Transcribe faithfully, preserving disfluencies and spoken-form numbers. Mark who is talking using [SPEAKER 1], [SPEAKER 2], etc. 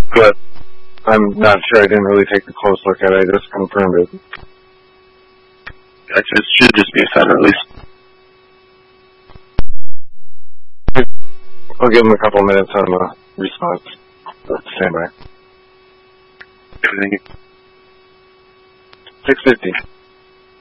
[SPEAKER 1] but I'm not sure. I didn't really take a close look at it. I just confirmed it.
[SPEAKER 2] Gotcha. It should just be a center at least.
[SPEAKER 1] I'll give him a couple minutes on the response. Stand by.
[SPEAKER 2] Everything.
[SPEAKER 1] six fifty.